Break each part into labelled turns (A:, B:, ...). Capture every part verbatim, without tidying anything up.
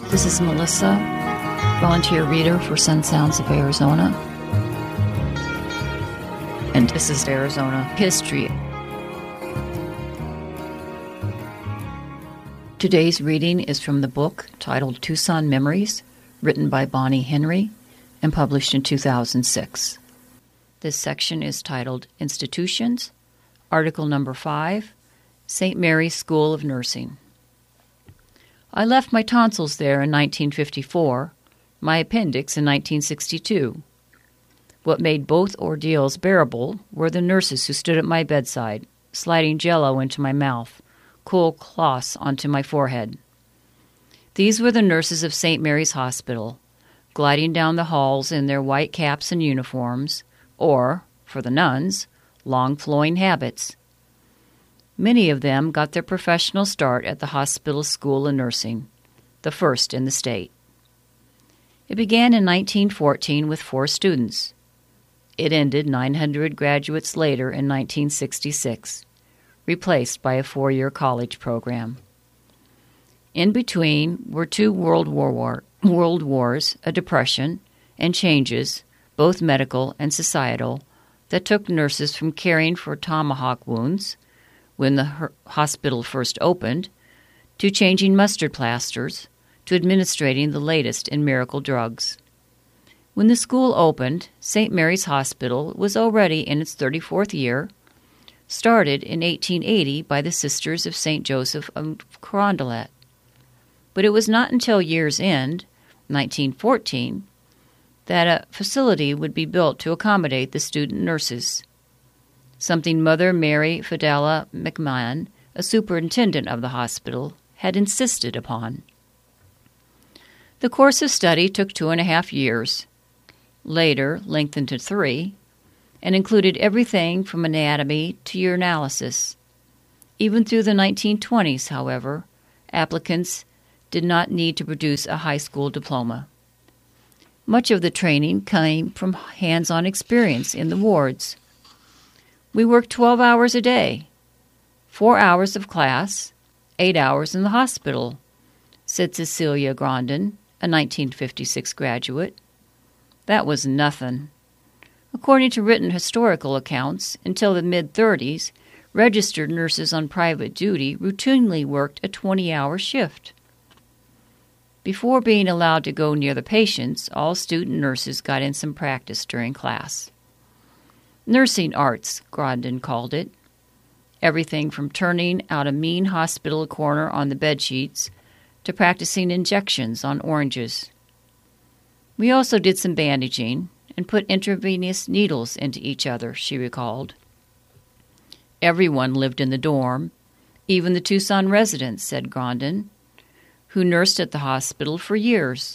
A: This is Melissa, volunteer reader for Sun Sounds of Arizona. And this is Arizona History. Today's reading is from the book titled Tucson Memories, written by Bonnie Henry and published in two thousand six. This section is titled Institutions, Article Number five, Saint Mary's School of Nursing. I left my tonsils there in nineteen fifty-four, my appendix in nineteen sixty-two. What made both ordeals bearable were the nurses who stood at my bedside, sliding jello into my mouth, cool cloths onto my forehead. These were the nurses of Saint Mary's Hospital, gliding down the halls in their white caps and uniforms, or, for the nuns, long flowing habits. Many of them got their professional start at the hospital school of nursing, the first in the state. It began in nineteen fourteen with four students. It ended nine hundred graduates later in nineteen sixty-six, replaced by a four-year college program. In between were two World War, War, World Wars, a depression, and changes, both medical and societal, that took nurses from caring for tomahawk wounds, when the her- hospital first opened, to changing mustard plasters, to administrating the latest in miracle drugs. When the school opened, Saint Mary's Hospital was already in its thirty-fourth year, started in eighteen eighty by the Sisters of Saint Joseph of Carondelet. But it was not until year's end, nineteen fourteen, that a facility would be built to accommodate the student nurses, something Mother Mary Fidela McMahon, a superintendent of the hospital, had insisted upon. The course of study took two and a half years, later lengthened to three, and included everything from anatomy to urinalysis. Even through the nineteen twenties, however, applicants did not need to produce a high school diploma. Much of the training came from hands-on experience in the wards. We worked twelve hours a day, four hours of class, eight hours in the hospital, said Cecilia Grondin, a nineteen fifty-six graduate. That was nothing. According to written historical accounts, until the mid-thirties, registered nurses on private duty routinely worked a twenty-hour shift. Before being allowed to go near the patients, all student nurses got in some practice during class. Nursing arts, Grondin called it. Everything from turning out a mean hospital corner on the bedsheets to practicing injections on oranges. We also did some bandaging and put intravenous needles into each other, she recalled. Everyone lived in the dorm, even the Tucson residents, said Grondin, who nursed at the hospital for years.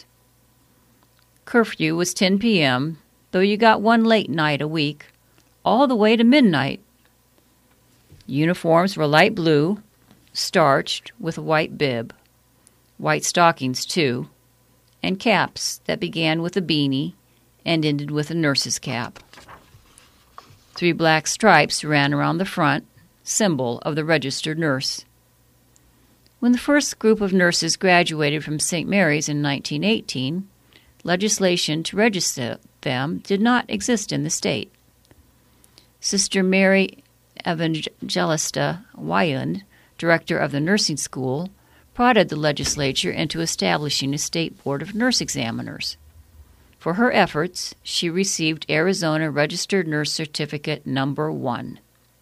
A: Curfew was ten p.m., though you got one late night a week, all the way to midnight. Uniforms were light blue, starched with a white bib, white stockings, too, and caps that began with a beanie and ended with a nurse's cap. Three black stripes ran around the front, symbol of the registered nurse. When the first group of nurses graduated from Saint Mary's in nineteen eighteen, legislation to register them did not exist in the state. Sister Mary Evangelista Wyand, director of the nursing school, prodded the legislature into establishing a state board of nurse examiners. For her efforts, she received Arizona Registered Nurse Certificate Number One.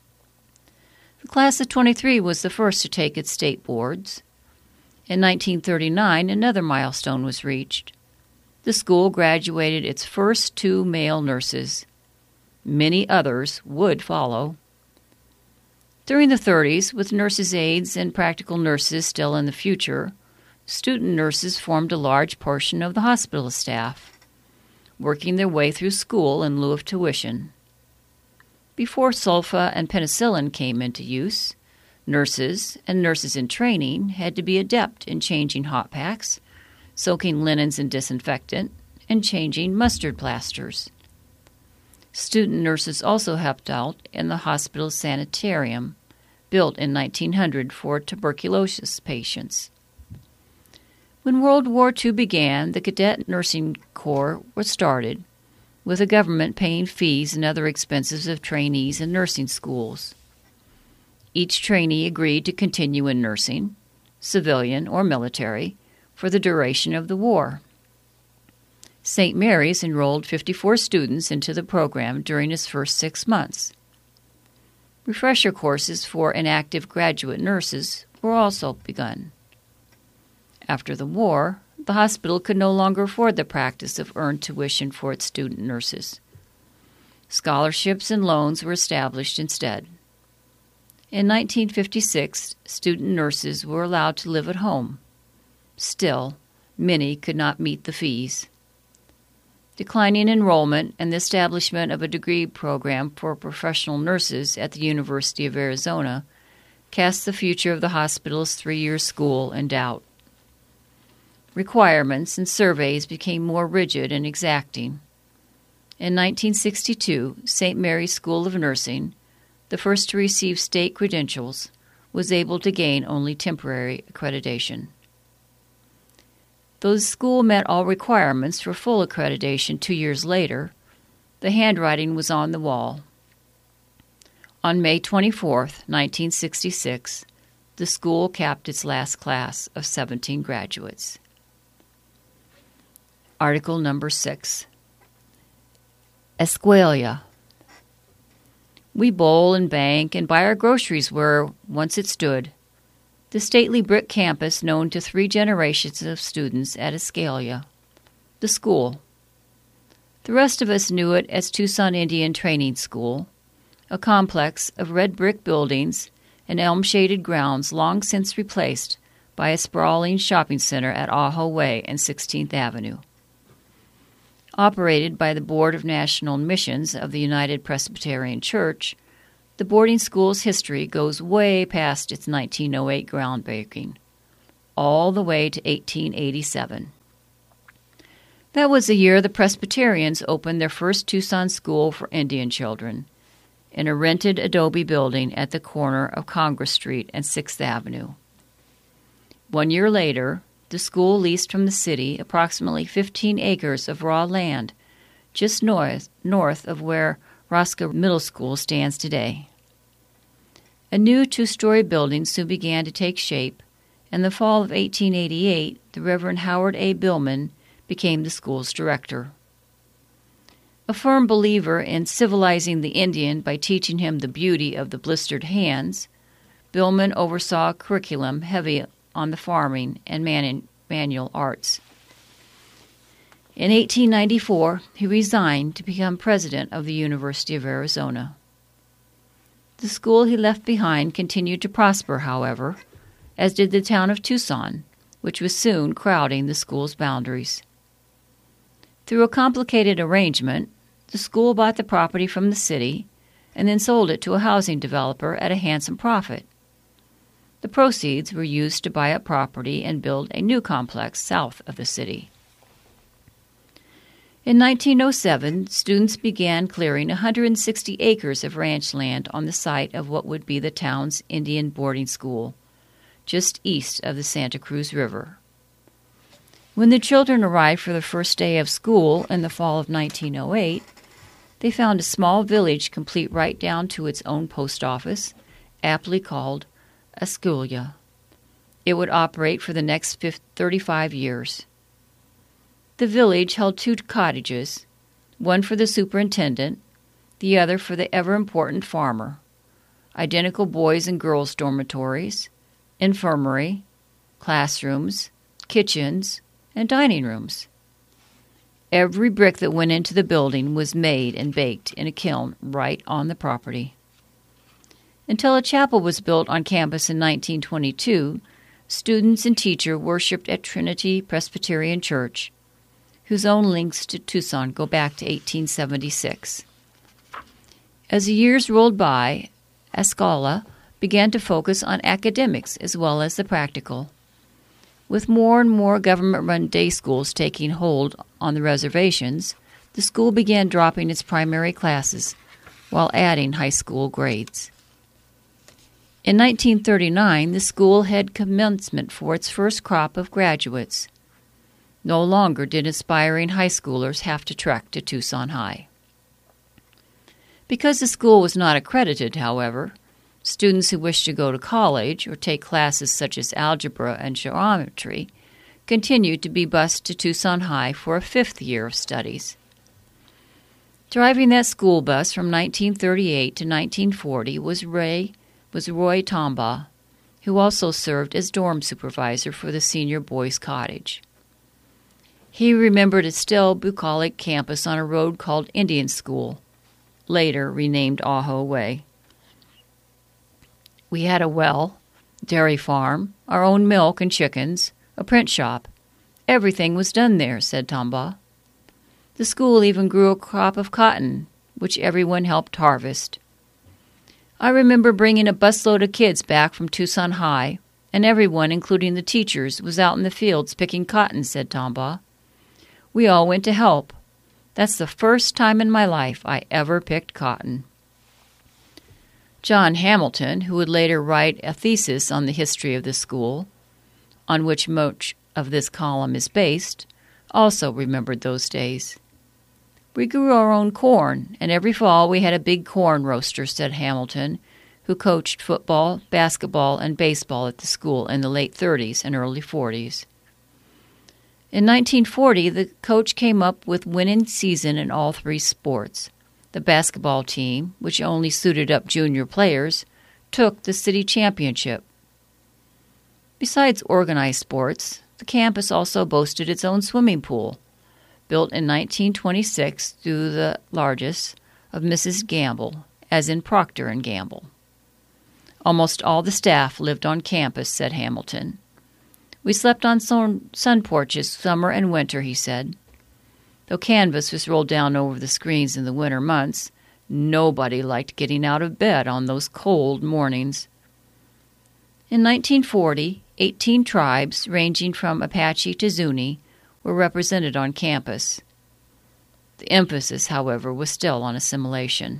A: The class of twenty-three was the first to take its state boards. In nineteen thirty-nine, another milestone was reached. The school graduated its first two male nurses. Many others would follow. During the thirties, with nurses' aides and practical nurses still in the future, student nurses formed a large portion of the hospital staff, working their way through school in lieu of tuition. Before sulfa and penicillin came into use, nurses and nurses in training had to be adept in changing hot packs, soaking linens in disinfectant, and changing mustard plasters. Student nurses also helped out in the hospital sanitarium, built in nineteen hundred for tuberculosis patients. When World War Two began, the Cadet Nursing Corps was started, with the government paying fees and other expenses of trainees in nursing schools. Each trainee agreed to continue in nursing, civilian or military, for the duration of the war. Saint Mary's enrolled fifty-four students into the program during its first six months. Refresher courses for inactive graduate nurses were also begun. After the war, the hospital could no longer afford the practice of earned tuition for its student nurses. Scholarships and loans were established instead. In nineteen fifty-six, student nurses were allowed to live at home. Still, many could not meet the fees. Declining enrollment and the establishment of a degree program for professional nurses at the University of Arizona cast the future of the hospital's three-year school in doubt. Requirements and surveys became more rigid and exacting. In nineteen sixty-two, Saint Mary's School of Nursing, the first to receive state credentials, was able to gain only temporary accreditation. Though the school met all requirements for full accreditation two years later, the handwriting was on the wall. On May twenty-fourth, nineteen sixty-six, the school capped its last class of seventeen graduates. Article number six. Escuela. We bowl and bank and buy our groceries where once it stood, the stately brick campus known to three generations of students at Escuela, the school. The rest of us knew it as Tucson Indian Training School, a complex of red brick buildings and elm-shaded grounds long since replaced by a sprawling shopping center at Ajo Way and sixteenth Avenue. Operated by the Board of National Missions of the United Presbyterian Church, the boarding school's history goes way past its nineteen oh eight groundbreaking, all the way to eighteen eighty-seven. That was the year the Presbyterians opened their first Tucson school for Indian children, in a rented adobe building at the corner of Congress Street and sixth Avenue. One year later, the school leased from the city approximately fifteen acres of raw land just north, north of where Roscoe Middle School stands today. A new two-story building soon began to take shape, and in the fall of eighteen eighty-eight, the Reverend Howard A. Billman became the school's director. A firm believer in civilizing the Indian by teaching him the beauty of the blistered hands, Billman oversaw a curriculum heavy on the farming and man- manual arts. In eighteen ninety-four, he resigned to become president of the University of Arizona. The school he left behind continued to prosper, however, as did the town of Tucson, which was soon crowding the school's boundaries. Through a complicated arrangement, the school bought the property from the city and then sold it to a housing developer at a handsome profit. The proceeds were used to buy up property and build a new complex south of the city. In nineteen oh seven, students began clearing one hundred sixty acres of ranch land on the site of what would be the town's Indian boarding school, just east of the Santa Cruz River. When the children arrived for the first day of school in the fall of nineteen oh eight, they found a small village complete right down to its own post office, aptly called Escuela. It would operate for the next thirty-five years. The village held two cottages, one for the superintendent, the other for the ever-important farmer, identical boys and girls dormitories, infirmary, classrooms, kitchens, and dining rooms. Every brick that went into the building was made and baked in a kiln right on the property. Until a chapel was built on campus in nineteen twenty-two, students and teachers worshipped at Trinity Presbyterian Church, whose own links to Tucson go back to eighteen seventy-six. As the years rolled by, Escuela began to focus on academics as well as the practical. With more and more government-run day schools taking hold on the reservations, the school began dropping its primary classes while adding high school grades. In nineteen thirty-nine, the school had commencement for its first crop of graduates, No longer did aspiring high schoolers have to trek to Tucson High. Because the school was not accredited, however, students who wished to go to college or take classes such as algebra and geometry continued to be bused to Tucson High for a fifth year of studies. Driving that school bus from nineteen thirty-eight to nineteen forty was Ray was Roy Tombaugh, who also served as dorm supervisor for the senior boys' cottage. He remembered a still bucolic campus on a road called Indian School, later renamed Ajo Way. We had a well, dairy farm, our own milk and chickens, a print shop. Everything was done there, said Tombaugh. The school even grew a crop of cotton, which everyone helped harvest. I remember bringing a busload of kids back from Tucson High, and everyone, including the teachers, was out in the fields picking cotton, said Tombaugh. We all went to help. That's the first time in my life I ever picked cotton. John Hamilton, who would later write a thesis on the history of the school, on which much of this column is based, also remembered those days. We grew our own corn, and every fall we had a big corn roaster, said Hamilton, who coached football, basketball, and baseball at the school in the late thirties and early forties. In nineteen forty, the coach came up with winning season in all three sports. The basketball team, which only suited up junior players, took the city championship. Besides organized sports, the campus also boasted its own swimming pool, built in nineteen twenty-six through the largesse of Missus Gamble, as in Procter and Gamble. Almost all the staff lived on campus, said Hamilton. We slept on sun, sun porches summer and winter, he said. Though canvas was rolled down over the screens in the winter months, nobody liked getting out of bed on those cold mornings. In nineteen forty, eighteen tribes, ranging from Apache to Zuni, were represented on campus. The emphasis, however, was still on assimilation.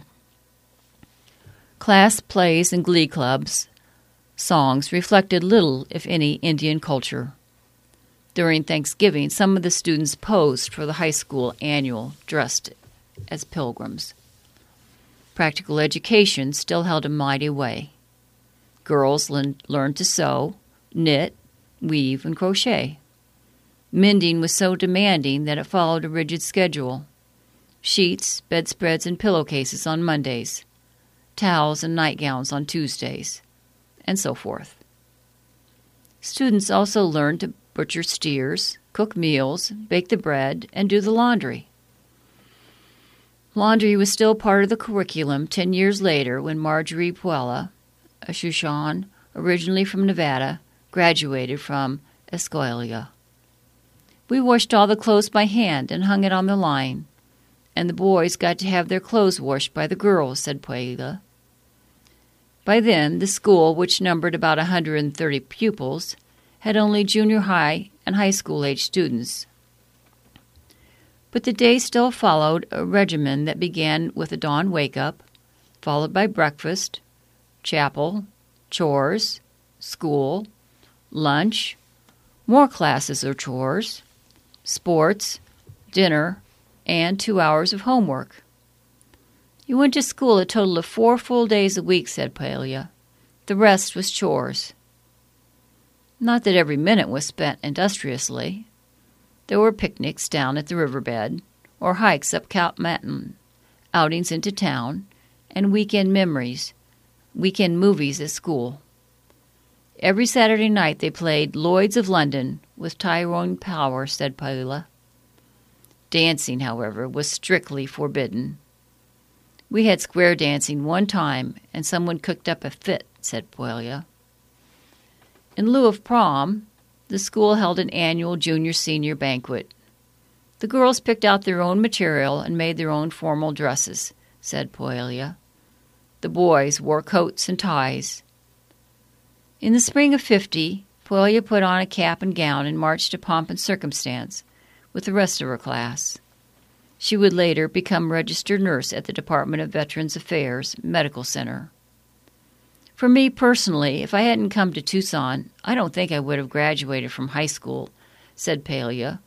A: Class plays and glee clubs songs reflected little, if any, Indian culture. During Thanksgiving, some of the students posed for the high school annual dressed as pilgrims. Practical education still held a mighty way. Girls le- learned to sew, knit, weave, and crochet. Mending was so demanding that it followed a rigid schedule. Sheets, bedspreads, and pillowcases on Mondays, towels and nightgowns on Tuesdays, and so forth. Students also learned to butcher steers, cook meals, bake the bread, and do the laundry. Laundry was still part of the curriculum ten years later when Marjorie Puella, a Shushan originally from Nevada, graduated from Escuela. We washed all the clothes by hand and hung it on the line, and the boys got to have their clothes washed by the girls, said Puella. By then, the school, which numbered about one hundred thirty pupils, had only junior high and high school-age students. But the day still followed a regimen that began with a dawn wake-up, followed by breakfast, chapel, chores, school, lunch, more classes or chores, sports, dinner, and two hours of homework. You went to school a total of four full days a week, said Puella. The rest was chores. Not that every minute was spent industriously. There were picnics down at the riverbed, or hikes up Count Mountain, outings into town, and weekend memories, weekend movies at school. Every Saturday night they played Lloyd's of London with Tyrone Power, said Puella. Dancing, however, was strictly forbidden. We had square dancing one time, and someone cooked up a fit, said Puella. In lieu of prom, the school held an annual junior-senior banquet. The girls picked out their own material and made their own formal dresses, said Puella. The boys wore coats and ties. In the spring of fifty, Puella put on a cap and gown and marched to pomp and circumstance with the rest of her class. She would later become registered nurse at the Department of Veterans Affairs Medical Center. For me personally, if I hadn't come to Tucson, I don't think I would have graduated from high school, said Puella,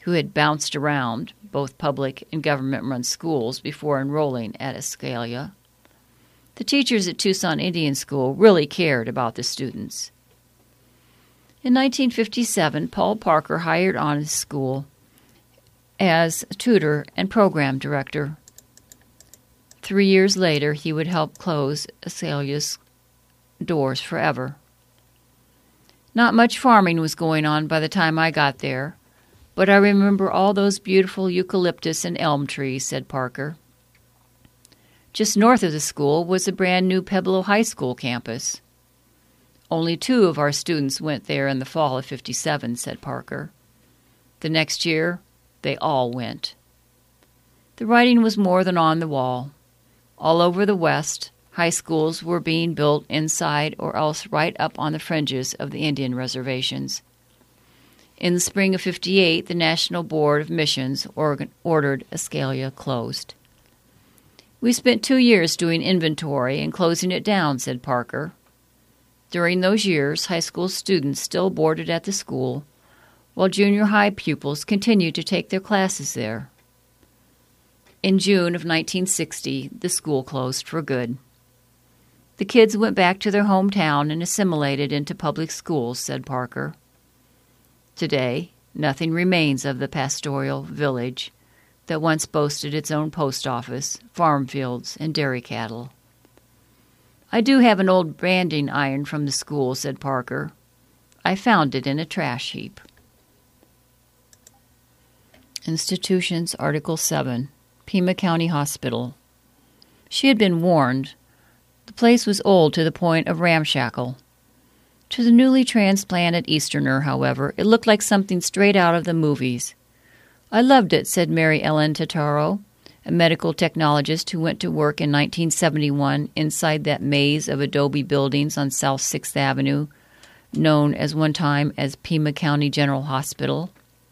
A: who had bounced around both public and government-run schools before enrolling at Escalía. The teachers at Tucson Indian School really cared about the students. In nineteen fifty-seven, Paul Parker hired on his school as a tutor and program director. Three years later, he would help close Escalia's doors forever. Not much farming was going on by the time I got there, but I remember all those beautiful eucalyptus and elm trees, said Parker. Just north of the school was the brand-new Pueblo High School campus. Only two of our students went there in the fall of fifty-seven, said Parker. The next year, they all went. The writing was more than on the wall. All over the West, high schools were being built inside or else right up on the fringes of the Indian reservations. In the spring of fifty-eight, the National Board of Missions organ- ordered Escalía closed. We spent two years doing inventory and closing it down, said Parker. During those years, high school students still boarded at the school, while junior high pupils continued to take their classes there. In June of nineteen sixty, the school closed for good. The kids went back to their hometown and assimilated into public schools, said Parker. Today, nothing remains of the pastoral village that once boasted its own post office, farm fields, and dairy cattle. I do have an old branding iron from the school, said Parker. I found it in a trash heap. Institutions, Article seven, Pima County Hospital. She had been warned. The place was old to the point of ramshackle. To the newly transplanted Easterner, however, it looked like something straight out of the movies. I loved it, said Mary Ellen Totaro, a medical technologist who went to work in nineteen seventy-one inside that maze of adobe buildings on South sixth Avenue, known as one time as Pima County General Hospital.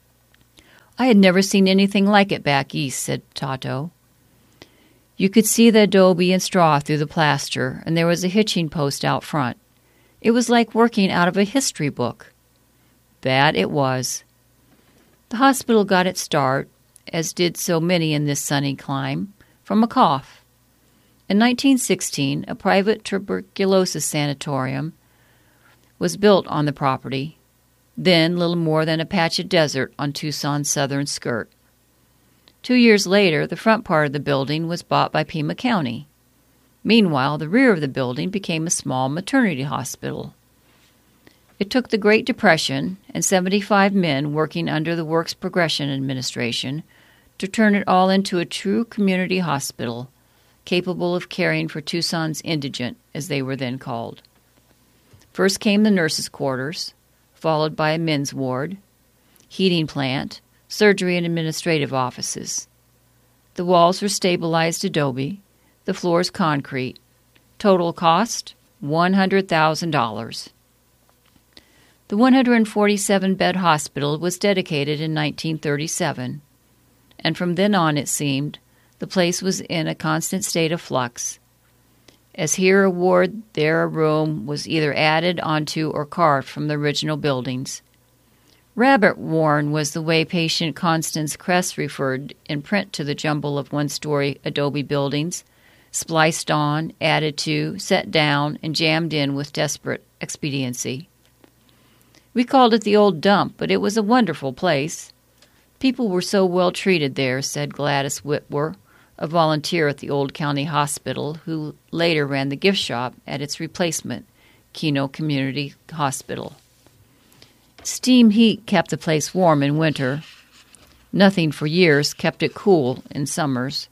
A: I had never seen anything like it back east, said Tato. You could see the adobe and straw through the plaster, and there was a hitching post out front. It was like working out of a history book. That it was. The hospital got its start, as did so many in this sunny clime, from a cough. In nineteen sixteen, a private tuberculosis sanatorium was built on the property, then little more than a patch of desert on Tucson's southern skirt. Two years later, the front part of the building was bought by Pima County. Meanwhile, the rear of the building became a small maternity hospital. It took the Great Depression and seventy-five men working under the Works Progression Administration to turn it all into a true community hospital, capable of caring for Tucson's indigent, as they were then called. First came the nurses' quarters, followed by a men's ward, heating plant, surgery and administrative offices. The walls were stabilized adobe, the floors concrete. Total cost, one hundred thousand dollars. The one hundred forty-seven bed hospital was dedicated in nineteen thirty-seven, and from then on, it seemed, the place was in a constant state of flux. As here a ward, there a room was either added onto or carved from the original buildings. Rabbit warren was the way patient Constance Kress referred in print to the jumble of one-story adobe buildings, spliced on, added to, set down, and jammed in with desperate expediency. We called it the old dump, but it was a wonderful place. People were so well treated there, said Gladys Whitwer, a volunteer at the old county hospital, who later ran the gift shop at its replacement, Keno Community Hospital. Steam heat kept the place warm in winter. Nothing for years kept it cool in summers.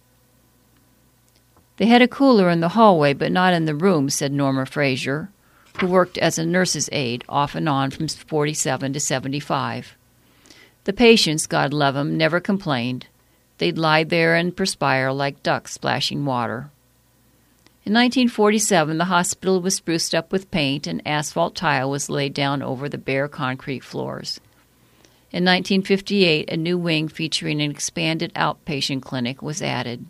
A: They had a cooler in the hallway, but not in the room, said Norma Frazier, who worked as a nurse's aide off and on from forty-seven to seventy-five. The patients, God love 'em, never complained. They'd lie there and perspire like ducks splashing water. In nineteen forty-seven, the hospital was spruced up with paint and asphalt tile was laid down over the bare concrete floors. In nineteen fifty-eight, a new wing featuring an expanded outpatient clinic was added.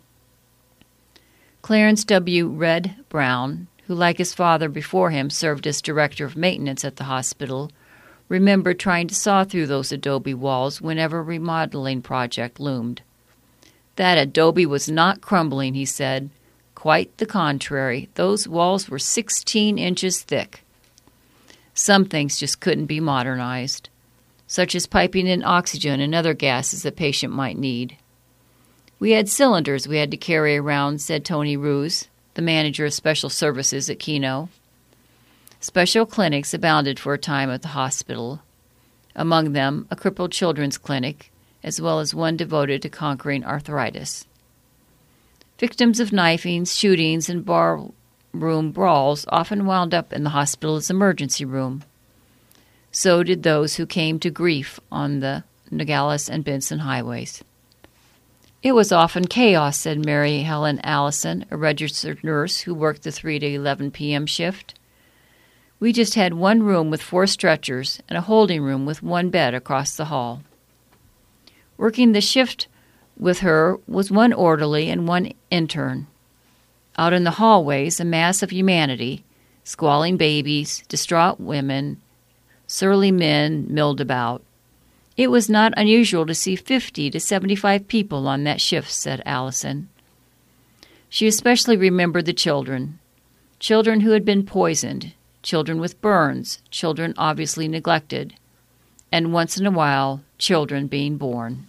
A: Clarence W. Red Brown, who, like his father before him, served as director of maintenance at the hospital, remembered trying to saw through those adobe walls whenever a remodeling project loomed. That adobe was not crumbling, he said. Quite the contrary. Those walls were sixteen inches thick. Some things just couldn't be modernized, such as piping in oxygen and other gases the patient might need. We had cylinders we had to carry around, said Tony Roos, the manager of special services at Keno. Special clinics abounded for a time at the hospital, among them a crippled children's clinic, as well as one devoted to conquering arthritis. Victims of knifings, shootings, and barroom brawls often wound up in the hospital's emergency room. So did those who came to grief on the Nogales and Benson highways. It was often chaos, said Mary Helen Allison, a registered nurse who worked the three to eleven p.m. shift. We just had one room with four stretchers and a holding room with one bed across the hall. Working the shift with her was one orderly and one intern. Out in the hallways, a mass of humanity, squalling babies, distraught women, surly men milled about. It was not unusual to see fifty to seventy-five people on that shift, said Allison. She especially remembered the children, children who had been poisoned, children with burns, children obviously neglected, and once in a while, children being born.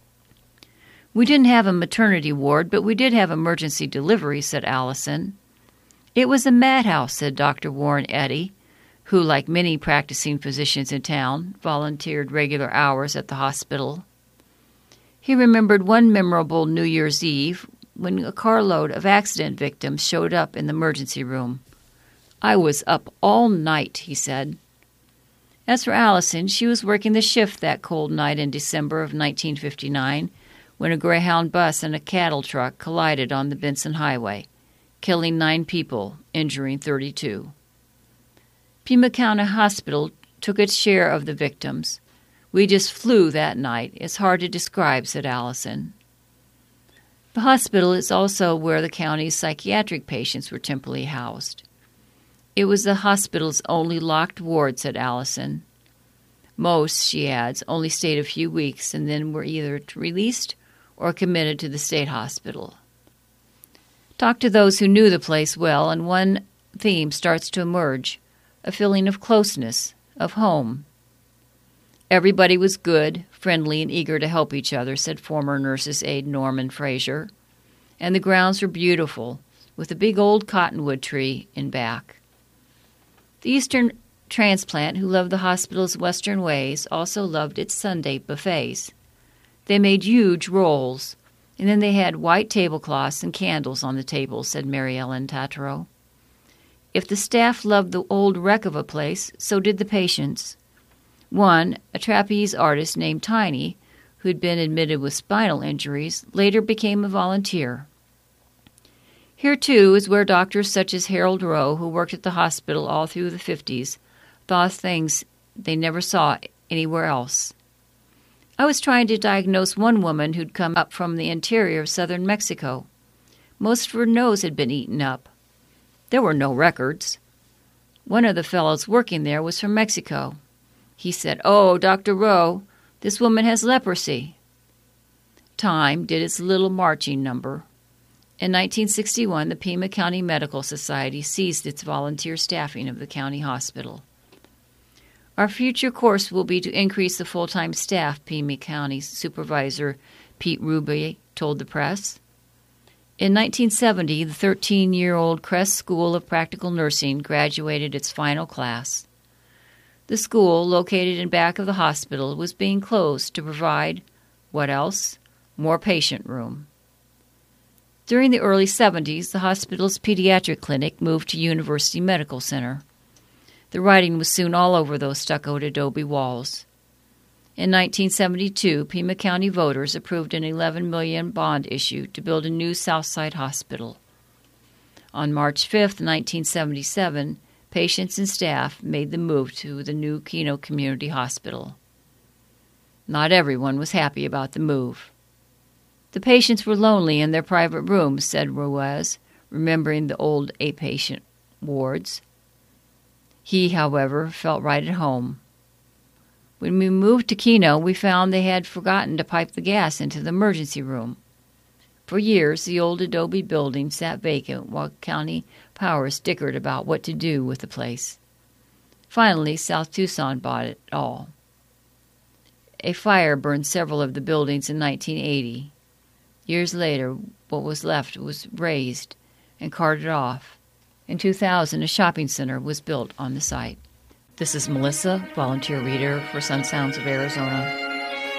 A: We didn't have a maternity ward, but we did have emergency delivery, said Allison. It was a madhouse, said Doctor Warren Eddy, who, like many practicing physicians in town, volunteered regular hours at the hospital. He remembered one memorable New Year's Eve when a carload of accident victims showed up in the emergency room. I was up all night, he said. As for Allison, she was working the shift that cold night in December of nineteen fifty-nine when a Greyhound bus and a cattle truck collided on the Benson Highway, killing nine people, injuring thirty-two. Pima County Hospital took its share of the victims. We just flew that night. It's hard to describe, said Allison. The hospital is also where the county's psychiatric patients were temporarily housed. It was the hospital's only locked ward, said Allison. Most, she adds, only stayed a few weeks and then were either released or committed to the state hospital. Talk to those who knew the place well, and one theme starts to emerge, a feeling of closeness, of home. Everybody was good, friendly, and eager to help each other, said former nurse's aide Norman Fraser. And the grounds were beautiful, with a big old cottonwood tree in back. The Eastern transplant, who loved the hospital's Western ways, also loved its Sunday buffets. They made huge rolls, and then they had white tablecloths and candles on the tables, said Mary Ellen Tatro. If the staff loved the old wreck of a place, so did the patients. One, a trapeze artist named Tiny, who had been admitted with spinal injuries, later became a volunteer. Here, too, is where doctors such as Harold Rowe, who worked at the hospital all through the fifties, thought things they never saw anywhere else. I was trying to diagnose one woman who'd come up from the interior of southern Mexico. Most of her nose had been eaten up. There were no records. One of the fellows working there was from Mexico. He said, "Oh, Doctor Rowe, this woman has leprosy." Time did its little marching number. In nineteen sixty-one, the Pima County Medical Society ceased its volunteer staffing of the county hospital. Our future course will be to increase the full-time staff, Pima County Supervisor Pete Ruby told the press. In nineteen seventy, the thirteen-year-old Crest School of Practical Nursing graduated its final class. The school, located in back of the hospital, was being closed to provide, what else? More patient room. During the early seventies, the hospital's pediatric clinic moved to University Medical Center. The writing was soon all over those stuccoed adobe walls. In nineteen seventy-two, Pima County voters approved an eleven million dollars bond issue to build a new Southside hospital. On March fifth, nineteen seventy-seven, patients and staff made the move to the new Keno Community Hospital. Not everyone was happy about the move. The patients were lonely in their private rooms, said Ruiz, remembering the old A-patient wards. He, however, felt right at home. When we moved to Keno, we found they had forgotten to pipe the gas into the emergency room. For years, the old adobe building sat vacant while County Power stickered about what to do with the place. Finally, South Tucson bought it all. A fire burned several of the buildings in nineteen eighty. Years later, what was left was razed and carted off. In two thousand, a shopping center was built on the site. This is Melissa, volunteer reader for Sun Sounds of Arizona.